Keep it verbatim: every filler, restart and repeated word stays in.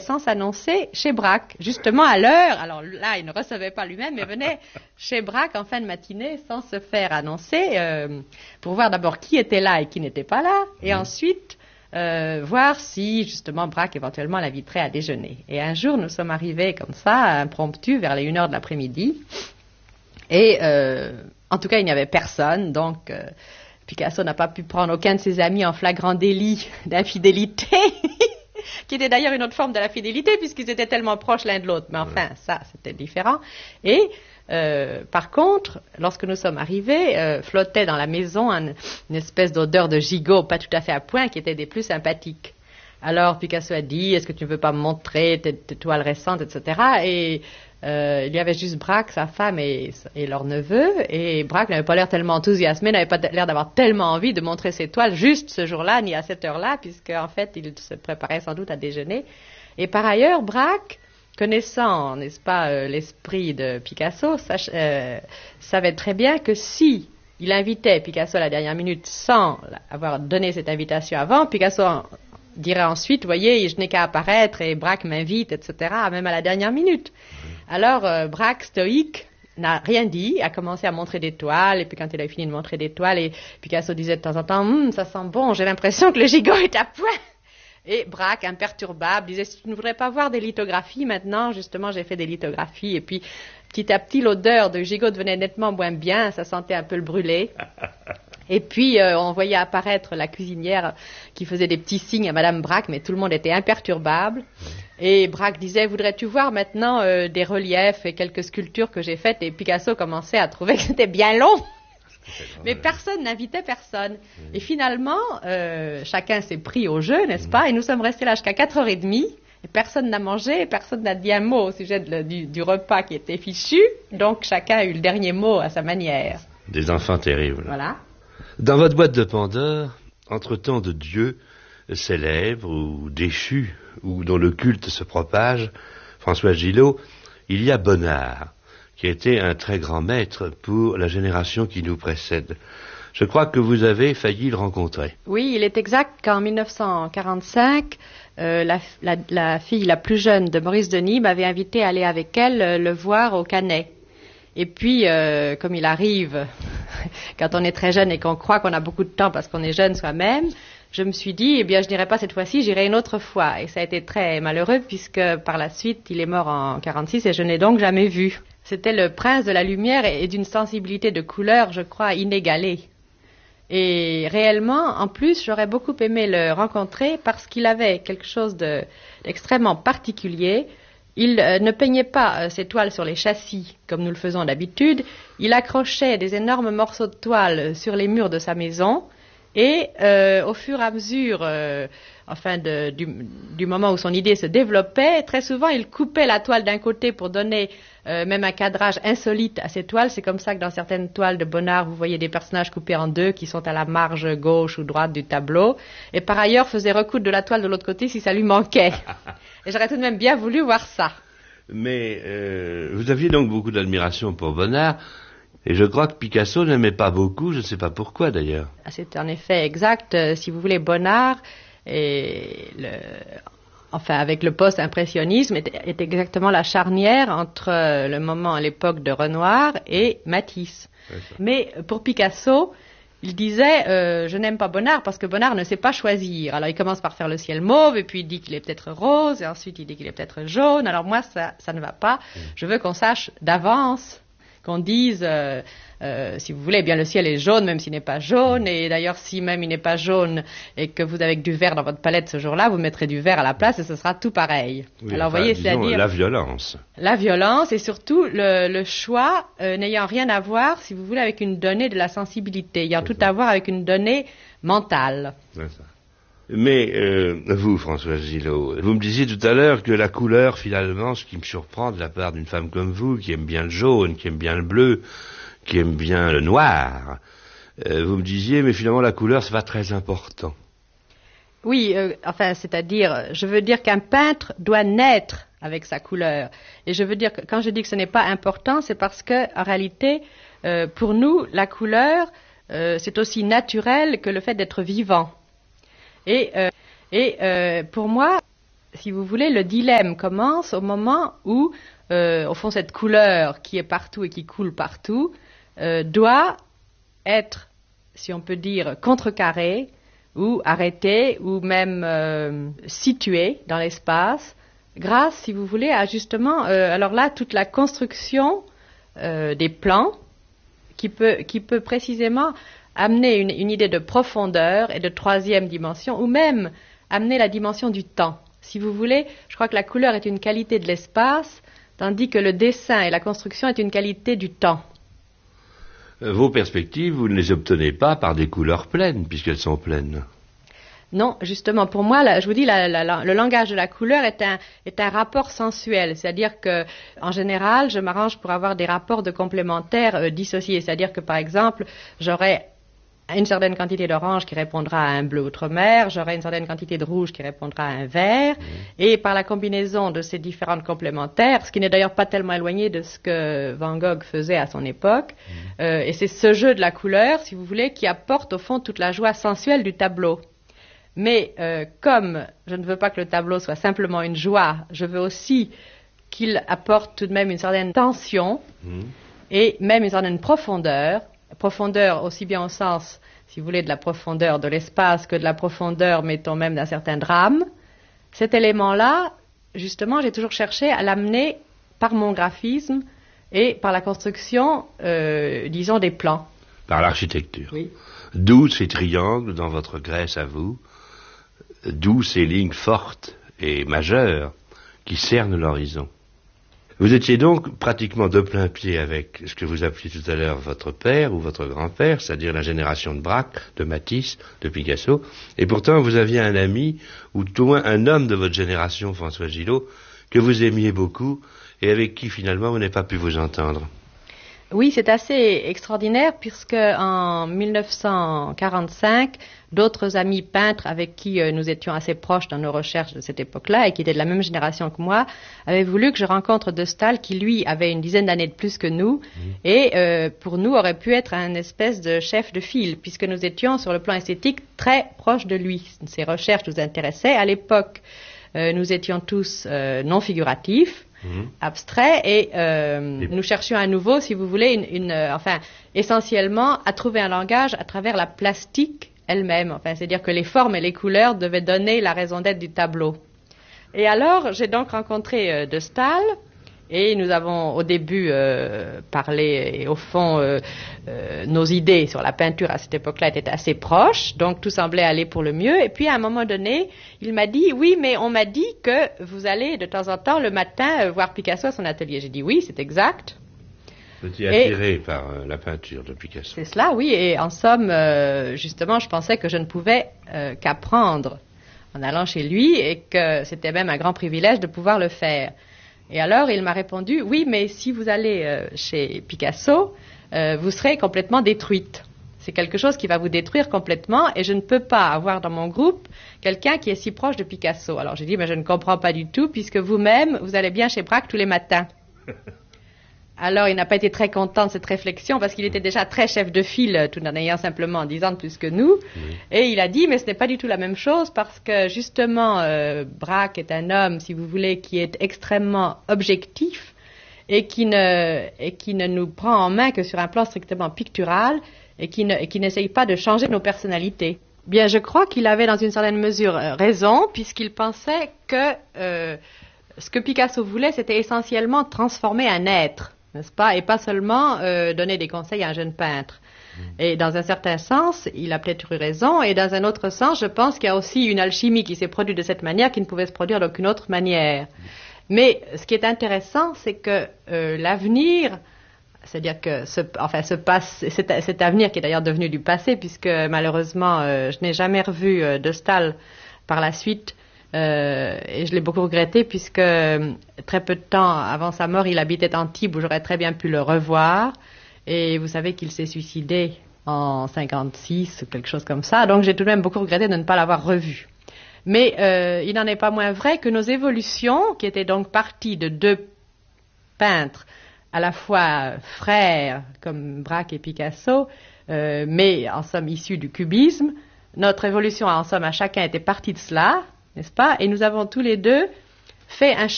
sans s'annoncer chez Braque, justement à l'heure. Alors là, il ne recevait pas lui-même, mais venait chez Braque en fin de matinée sans se faire annoncer, euh, pour voir d'abord qui était là et qui n'était pas là, et mmh. ensuite euh, voir si justement Braque éventuellement l'inviterait à déjeuner. Et un jour, nous sommes arrivés comme ça, impromptu, vers les une heure de l'après-midi, et euh, en tout cas, il n'y avait personne, donc... Euh, Picasso n'a pas pu prendre aucun de ses amis en flagrant délit d'infidélité, qui était d'ailleurs une autre forme de la fidélité, puisqu'ils étaient tellement proches l'un de l'autre. Mais enfin, ça, c'était différent. Et euh, par contre, lorsque nous sommes arrivés, euh, flottait dans la maison un, une espèce d'odeur de gigot, pas tout à fait à point, qui était des plus sympathiques. Alors Picasso a dit, est-ce que tu ne veux pas me montrer tes, tes toiles récentes, et cetera. Et euh, il y avait juste Braque, sa femme et, et leur neveu, et Braque n'avait pas l'air tellement enthousiasmé, n'avait pas l'air d'avoir tellement envie de montrer ses toiles juste ce jour-là, ni à cette heure-là, puisque en fait il se préparait sans doute à déjeuner. Et par ailleurs, Braque, connaissant, n'est-ce pas, euh, l'esprit de Picasso, sach, euh, savait très bien que si il invitait Picasso à la dernière minute sans avoir donné cette invitation avant, Picasso en, dirait ensuite, voyez, je n'ai qu'à apparaître et Braque m'invite, et cetera, même à la dernière minute. Alors, euh, Braque, stoïque, n'a rien dit, a commencé à montrer des toiles, et puis quand il a fini de montrer des toiles, et Picasso disait de temps en temps, hm, ça sent bon, j'ai l'impression que le gigot est à point. Et Braque, imperturbable, disait, si tu ne voudrais pas voir des lithographies maintenant, justement, j'ai fait des lithographies, et puis petit à petit, l'odeur de gigot devenait nettement moins bien, ça sentait un peu le brûlé. Et puis, euh, on voyait apparaître la cuisinière qui faisait des petits signes à Madame Braque, mais tout le monde était imperturbable. Et Braque disait, voudrais-tu voir maintenant euh, des reliefs et quelques sculptures que j'ai faites? Et Picasso commençait à trouver que c'était bien long. Mais personne n'invitait personne. Et finalement, euh, chacun s'est pris au jeu, n'est-ce pas? Et nous sommes restés là jusqu'à quatre heures trente. Et personne n'a mangé, et personne n'a dit un mot au sujet de, du, du repas qui était fichu. Donc chacun a eu le dernier mot à sa manière. Des enfants terribles. Voilà. Dans votre boîte de Pandore, entre tant de dieux célèbres ou déchus, ou dont le culte se propage, François Gillot, il y a Bonnard, qui a été un très grand maître pour la génération qui nous précède. Je crois que vous avez failli le rencontrer. Oui, il est exact qu'en mille neuf cent quarante-cinq, euh, la, la, la fille la plus jeune de Maurice Denis m'avait invité à aller avec elle euh, le voir au Canet. Et puis, euh, comme il arrive, quand on est très jeune et qu'on croit qu'on a beaucoup de temps parce qu'on est jeune soi-même, je me suis dit, eh bien, je n'irai pas cette fois-ci, j'irai une autre fois. Et ça a été très malheureux puisque par la suite, il est mort en quarante-six et je n'ai donc jamais vu. C'était le prince de la lumière et d'une sensibilité de couleur, je crois, inégalée. Et réellement, en plus, j'aurais beaucoup aimé le rencontrer parce qu'il avait quelque chose de, d'extrêmement particulier. Il euh, ne peignait pas euh, ses toiles sur les châssis comme nous le faisons d'habitude. Il accrochait des énormes morceaux de toile sur les murs de sa maison et euh, au fur et à mesure, euh, enfin de, du, du moment où son idée se développait, très souvent il coupait la toile d'un côté pour donner euh, même un cadrage insolite à ces toiles. C'est comme ça que dans certaines toiles de Bonnard, vous voyez des personnages coupés en deux qui sont à la marge gauche ou droite du tableau. Et par ailleurs, faisait recoudre de la toile de l'autre côté si ça lui manquait. Et j'aurais tout de même bien voulu voir ça. Mais euh, vous aviez donc beaucoup d'admiration pour Bonnard, et je crois que Picasso n'aimait pas beaucoup, je ne sais pas pourquoi d'ailleurs. C'est en effet exact. Euh, si vous voulez, Bonnard, et le, enfin avec le post-impressionnisme, est, est exactement la charnière entre euh, le moment à l'époque de Renoir et Matisse. Mais pour Picasso, il disait euh, je n'aime pas Bonnard parce que Bonnard ne sait pas choisir. Alors il commence par faire le ciel mauve et puis il dit qu'il est peut-être rose et ensuite il dit qu'il est peut-être jaune. Alors moi ça, ça ne va pas. Je veux qu'on sache d'avance, qu'on dise euh, euh, si vous voulez, bien le ciel est jaune même s'il n'est pas jaune, et d'ailleurs si même il n'est pas jaune et que vous avez du vert dans votre palette ce jour-là, vous mettrez du vert à la place et ce sera tout pareil. Oui, alors enfin, voyez, disons, c'est-à-dire la violence. La violence et surtout le, le choix euh, n'ayant rien à voir, si vous voulez, avec une donnée de la sensibilité, ayant tout à voir avec une donnée mentale. C'est ça. Mais euh, vous, François Gillot, vous me disiez tout à l'heure que la couleur, finalement, ce qui me surprend de la part d'une femme comme vous, qui aime bien le jaune, qui aime bien le bleu, qui aime bien le noir, euh, vous me disiez, mais finalement, la couleur, c'est pas très important. Oui, euh, enfin, c'est-à-dire, je veux dire qu'un peintre doit naître avec sa couleur. Et je veux dire que quand je dis que ce n'est pas important, c'est parce que, en réalité, euh, pour nous, la couleur, euh, c'est aussi naturel que le fait d'être vivant. Et, euh, et euh, pour moi, si vous voulez, le dilemme commence au moment où, euh, au fond, cette couleur qui est partout et qui coule partout euh, doit être, si on peut dire, contrecarrée ou arrêtée ou même euh, située dans l'espace grâce, si vous voulez, à justement, euh, alors là, toute la construction euh, des plans qui peut, qui peut précisément amener une, une idée de profondeur et de troisième dimension, ou même amener la dimension du temps. Si vous voulez, je crois que la couleur est une qualité de l'espace, tandis que le dessin et la construction est une qualité du temps. Vos perspectives, vous ne les obtenez pas par des couleurs pleines, puisqu'elles sont pleines. Non, justement, pour moi, là, je vous dis, la, la, la, le langage de la couleur est un, est un rapport sensuel. C'est-à-dire que, en général, je m'arrange pour avoir des rapports de complémentaires euh, dissociés. C'est-à-dire que, par exemple, j'aurais une certaine quantité d'orange qui répondra à un bleu outre-mer, j'aurai une certaine quantité de rouge qui répondra à un vert, mmh. et par la combinaison de ces différentes complémentaires, ce qui n'est d'ailleurs pas tellement éloigné de ce que Van Gogh faisait à son époque, mmh. euh, et c'est ce jeu de la couleur, si vous voulez, qui apporte au fond toute la joie sensuelle du tableau. Mais euh, comme je ne veux pas que le tableau soit simplement une joie, je veux aussi qu'il apporte tout de même une certaine tension, mmh. et même une certaine profondeur, profondeur aussi bien au sens, si vous voulez, de la profondeur de l'espace que de la profondeur, mettons même, d'un certain drame. Cet élément-là, justement, j'ai toujours cherché à l'amener par mon graphisme et par la construction, euh, disons, des plans. Par l'architecture. Oui. D'où ces triangles dans votre Grèce à vous, d'où ces lignes fortes et majeures qui cernent l'horizon. Vous étiez donc pratiquement de plein pied avec ce que vous appeliez tout à l'heure votre père ou votre grand-père, c'est-à-dire la génération de Braque, de Matisse, de Picasso, et pourtant vous aviez un ami, ou tout au moins un homme de votre génération, François Gillot, que vous aimiez beaucoup et avec qui finalement vous n'avez pas pu vous entendre. Oui, c'est assez extraordinaire puisque en mille neuf cent quarante-cinq, d'autres amis peintres avec qui euh, nous étions assez proches dans nos recherches de cette époque-là et qui étaient de la même génération que moi, avaient voulu que je rencontre De Staël qui, lui, avait une dizaine d'années de plus que nous mmh. et euh, pour nous aurait pu être un espèce de chef de file puisque nous étions sur le plan esthétique très proches de lui. Ses recherches nous intéressaient. À l'époque, euh, nous étions tous euh, non figuratifs. Mmh. abstrait et, euh, et nous cherchions à nouveau, si vous voulez, une, une, euh, enfin, essentiellement à trouver un langage à travers la plastique elle-même. Enfin, c'est-à-dire que les formes et les couleurs devaient donner la raison d'être du tableau. Et alors, j'ai donc rencontré euh, De Staël et nous avons au début euh, parlé et au fond, euh, euh, nos idées sur la peinture à cette époque-là étaient assez proches, donc tout semblait aller pour le mieux. Et puis à un moment donné, il m'a dit, oui, mais on m'a dit que vous allez de temps en temps le matin euh, voir Picasso à son atelier. J'ai dit, oui, c'est exact. Vous étiez attiré et, par euh, la peinture de Picasso. C'est cela, oui, et en somme, euh, justement, je pensais que je ne pouvais euh, qu'apprendre en allant chez lui et que c'était même un grand privilège de pouvoir le faire. Et alors, il m'a répondu, oui, mais si vous allez euh, chez Picasso, euh, vous serez complètement détruite. C'est quelque chose qui va vous détruire complètement et je ne peux pas avoir dans mon groupe quelqu'un qui est si proche de Picasso. Alors, j'ai dit, mais je ne comprends pas du tout puisque vous-même, vous allez bien chez Braque tous les matins. Alors, il n'a pas été très content de cette réflexion parce qu'il était déjà très chef de file, tout en ayant simplement dix ans de plus que nous. Oui. Et il a dit, mais ce n'est pas du tout la même chose parce que justement, euh, Braque est un homme, si vous voulez, qui est extrêmement objectif et qui ne, et qui ne nous prend en main que sur un plan strictement pictural et qui ne, et qui n'essaye pas de changer nos personnalités. Bien, je crois qu'il avait dans une certaine mesure euh, raison puisqu'il pensait que euh, ce que Picasso voulait, c'était essentiellement transformer un être. N'est-ce pas? Et pas seulement euh, donner des conseils à un jeune peintre. Mmh. Et dans un certain sens, il a peut-être eu raison, et dans un autre sens, je pense qu'il y a aussi une alchimie qui s'est produite de cette manière qui ne pouvait se produire d'aucune autre manière. Mmh. Mais ce qui est intéressant, c'est que euh, l'avenir, c'est-à-dire que ce, enfin, ce passe, cet, cet avenir qui est d'ailleurs devenu du passé, puisque malheureusement, euh, je n'ai jamais revu euh, De Staël par la suite, Euh, et je l'ai beaucoup regretté puisque euh, très peu de temps avant sa mort, il habitait Antibes où j'aurais très bien pu le revoir. Et vous savez qu'il s'est suicidé en cinquante-six ou quelque chose comme ça. Donc j'ai tout de même beaucoup regretté de ne pas l'avoir revu. Mais euh, il n'en est pas moins vrai que nos évolutions, qui étaient donc parties de deux peintres à la fois frères comme Braque et Picasso, euh, mais en somme issus du cubisme, notre évolution en somme à chacun était partie de cela. n'est-ce pas? Et nous avons tous les deux fait un